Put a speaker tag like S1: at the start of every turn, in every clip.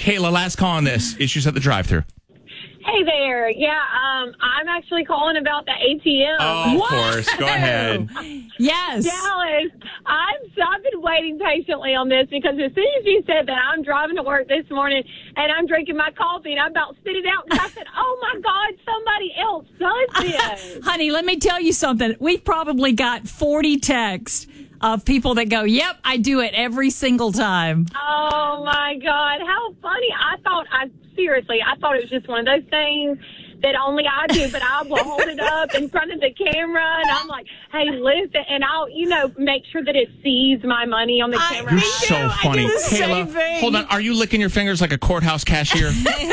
S1: Kayla, last call on this. Issues at the drive-thru.
S2: Hey there. Yeah, I'm actually calling about the ATM.
S1: Oh, of course. Go ahead.
S3: Yes.
S2: Dallas, I've been waiting patiently on this because as soon as you said that, I'm driving to work this morning and I'm drinking my coffee and I'm about to spit it out. And I said, oh, my God, somebody else does this.
S3: Honey, let me tell you something. We've probably got 40 texts of people that go, yep, I do it every single time.
S2: Oh, my God. How funny. I thought it was just one of those things that only I do, but I will hold it up in front of the camera, and I'm like, hey, listen, and I'll, make sure that it sees my money on the camera.
S1: You're so funny. Kayla, hold on. Are you licking your fingers like a courthouse cashier?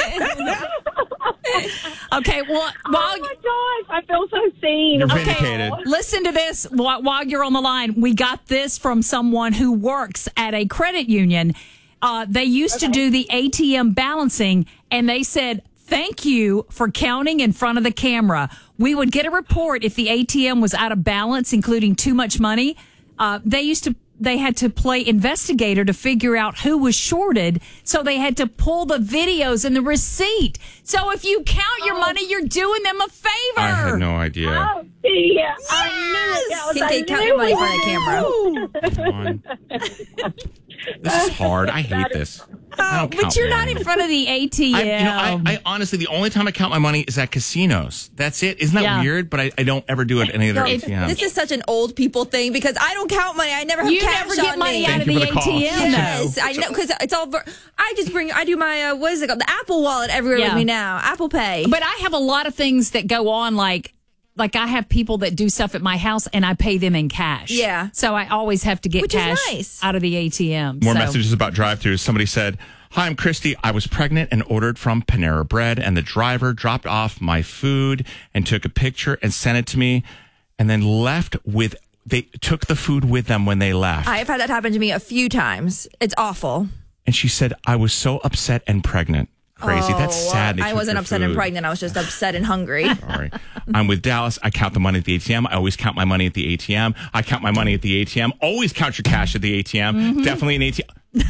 S3: Okay, well,
S2: oh, my gosh, I feel so seen.
S1: You're vindicated.
S3: Okay, listen to this while you're on the line. We got this from someone who works at a credit union. They used to do the ATM balancing, and they said, thank you for counting in front of the camera. We would get a report if the ATM was out of balance, including too much money. They had to play investigator to figure out who was shorted, so they had to pull the videos and the receipt. So if you count your money, you're doing them a favor.
S1: I had no idea.
S2: Oh, yeah. Yes! I knew it.
S4: Count your money in front of the camera.
S1: This is hard. I hate this.
S3: But you're not in front of the ATM.
S1: I honestly, the only time I count my money is at casinos. That's it. Isn't that weird? But I don't ever do it at any other ATM.
S4: This is such an old people thing because I don't count money. I never have cash on me.
S3: You never get money out of the ATM.
S4: Yes, I know because it's all. I do my what is it called? The Apple Wallet everywhere with me now. Apple Pay.
S3: But I have a lot of things that go on like I have people that do stuff at my house and I pay them in cash.
S4: Yeah.
S3: So I always have to get cash out of the ATM.
S1: More messages about drive-thrus. Somebody said, hi, I'm Christy. I was pregnant and ordered from Panera Bread, and the driver dropped off my food and took a picture and sent it to me and then they took the food with them when they left.
S4: I've had that happen to me a few times. It's awful.
S1: And she said, I was so upset and pregnant. Crazy. That's sad.
S4: I wasn't upset and pregnant. I was just upset and hungry.
S1: Sorry. I'm with Dallas. I count the money at the ATM. I always count my money at the ATM. I count my money at the ATM. Always count your cash at the ATM. Mm-hmm. Definitely an ATM.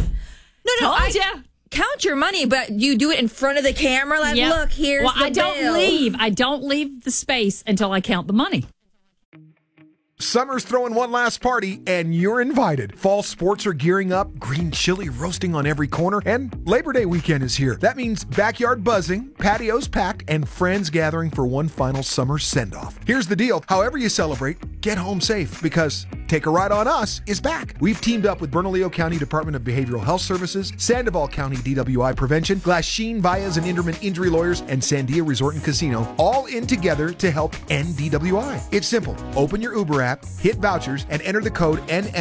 S4: No. Count your money, but you do it in front of the camera. Like, look, here's the bill.
S3: I don't leave the space until I count the money.
S5: Summer's throwing one last party, and you're invited. Fall sports are gearing up, green chili roasting on every corner, and Labor Day weekend is here. That means backyard buzzing, patios packed, and friends gathering for one final summer send-off. Here's the deal. However you celebrate, get home safe, because Take a Ride on Us is back. We've teamed up with Bernalillo County Department of Behavioral Health Services, Sandoval County DWI Prevention, Glasheen, Baez and Inderman Injury Lawyers, and Sandia Resort and Casino, all in together to help end DWI. It's simple. Open your Uber app, hit vouchers, and enter the code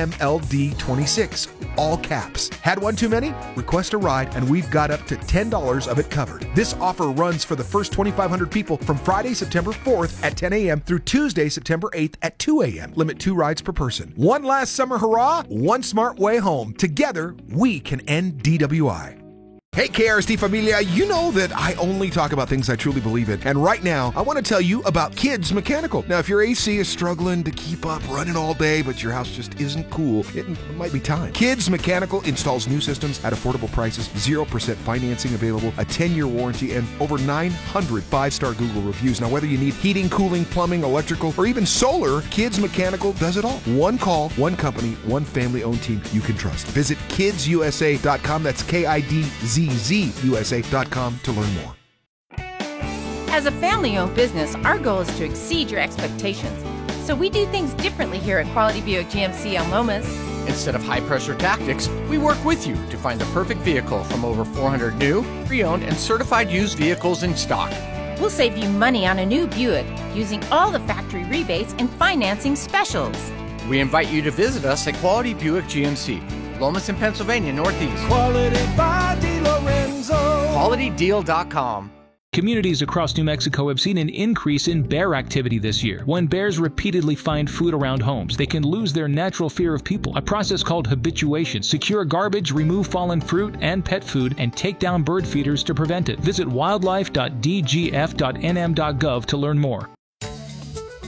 S5: NMLD26, all caps. Had one too many? Request a ride, and we've got up to $10 of it covered. This offer runs for the first 2,500 people from Friday, September 4th at 10 a.m. through Tuesday, September 8th at 2 a.m. Limit 2 rides per person. One last summer hurrah, one smart way home. Together, we can end DWI. Hey, KRST Familia, you know that I only talk about things I truly believe in. And right now, I want to tell you about Kids Mechanical. Now, if your AC is struggling to keep up running all day, but your house just isn't cool, it might be time. Kids Mechanical installs new systems at affordable prices, 0% financing available, a 10-year warranty, and over 900 5-star Google reviews. Now, whether you need heating, cooling, plumbing, electrical, or even solar, Kids Mechanical does it all. One call, one company, one family-owned team you can trust. Visit kidsusa.com. That's KIDZUSA.com to learn more.
S6: As a family-owned business, our goal is to exceed your expectations. So we do things differently here at Quality Buick GMC on Lomas.
S7: Instead of high-pressure tactics, we work with you to find the perfect vehicle from over 400 new, pre-owned, and certified used vehicles in stock.
S6: We'll save you money on a new Buick using all the factory rebates and financing specials.
S7: We invite you to visit us at Quality Buick GMC, Lomas in Pennsylvania, Northeast.
S8: Quality by DiLorenzo.
S7: QualityDeal.com.
S9: Communities across New Mexico have seen an increase in bear activity this year. When bears repeatedly find food around homes, they can lose their natural fear of people, a process called habituation. Secure garbage, remove fallen fruit and pet food, and take down bird feeders to prevent it. Visit wildlife.dgf.nm.gov to learn more.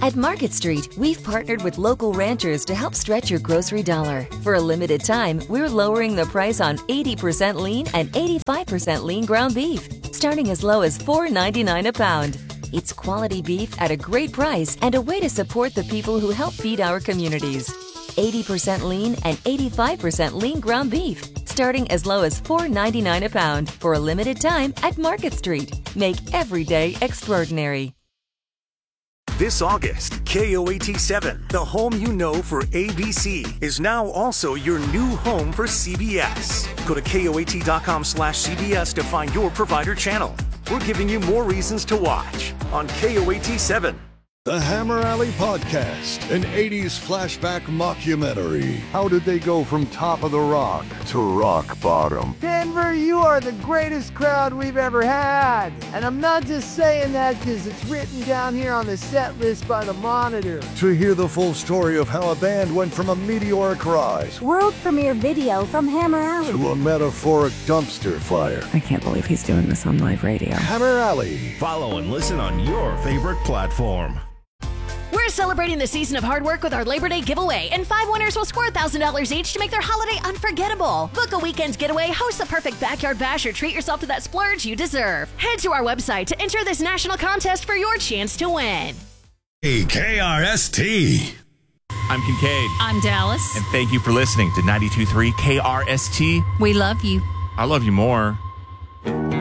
S10: At Market Street, we've partnered with local ranchers to help stretch your grocery dollar. For a limited time, we're lowering the price on 80% lean and 85% lean ground beef, starting as low as $4.99 a pound. It's quality beef at a great price and a way to support the people who help feed our communities. 80% lean and 85% lean ground beef, starting as low as $4.99 a pound for a limited time at Market Street. Make every day extraordinary.
S11: This August, KOAT7, the home you know for ABC, is now also your new home for CBS. Go to KOAT.com/CBS to find your provider channel. We're giving you more reasons to watch on KOAT7.
S12: The Hammer Alley Podcast, an 80s flashback mockumentary. How did they go from top of the rock to rock bottom?
S13: Denver, you are the greatest crowd we've ever had. And I'm not just saying that because it's written down here on the set list by the Monitor.
S12: To hear the full story of how a band went from a meteoric rise,
S14: world premiere video from Hammer Alley,
S12: to a metaphoric dumpster fire.
S15: I can't believe he's doing this on live radio.
S12: Hammer Alley.
S16: Follow and listen on your favorite platform.
S17: We're celebrating the season of hard work with our Labor Day giveaway, and 5 winners will score $1,000 each to make their holiday unforgettable. Book a weekend getaway, host the perfect backyard bash, or treat yourself to that splurge you deserve. Head to our website to enter this national contest for your chance to win.
S16: Hey, KRST.
S1: I'm Kincaid.
S3: I'm Dallas.
S1: And thank you for listening to 92.3 KRST.
S3: We love you.
S1: I love you more.